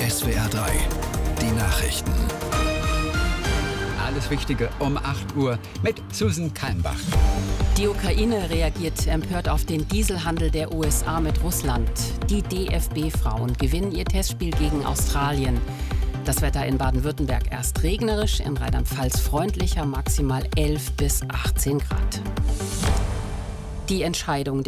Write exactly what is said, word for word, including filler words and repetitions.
S W R drei. Die Nachrichten. Alles Wichtige um acht Uhr mit Susan Kalmbach. Die Ukraine reagiert empört auf den Dieselhandel der U S A mit Russland. Die D F B-Frauen gewinnen ihr Testspiel gegen Australien. Das Wetter in Baden-Württemberg erst regnerisch, in Rheinland-Pfalz freundlicher, maximal elf bis achtzehn Grad. Die Entscheidung